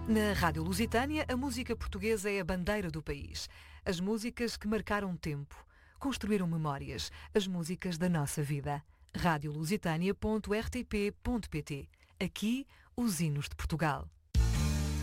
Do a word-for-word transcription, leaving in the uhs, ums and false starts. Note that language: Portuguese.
Na Rádio Lusitânia, a música portuguesa é a bandeira do país. As músicas que marcaram tempo, construíram memórias, as músicas da nossa vida. rádio lusitânia ponto r t p ponto p t. Aqui, os hinos de Portugal.